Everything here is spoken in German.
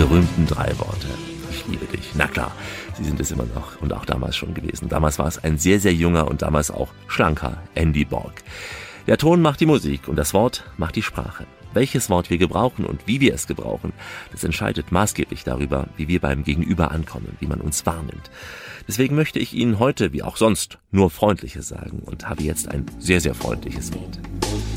berühmten 3 Worte. Ich liebe dich. Na klar, sie sind es immer noch und auch damals schon gewesen. Damals war es ein sehr, sehr junger und damals auch schlanker Andy Borg. Der Ton macht die Musik und das Wort macht die Sprache. Welches Wort wir gebrauchen und wie wir es gebrauchen, das entscheidet maßgeblich darüber, wie wir beim Gegenüber ankommen, wie man uns wahrnimmt. Deswegen möchte ich Ihnen heute, wie auch sonst, nur Freundliches sagen und habe jetzt ein sehr, sehr freundliches Wort.